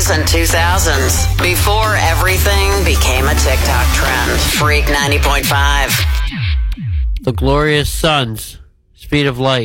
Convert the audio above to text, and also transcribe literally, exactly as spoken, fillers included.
nineties and two thousands. Before everything became a TikTok trend. Freak ninety point five. The Glorious Sons, Speed of Light.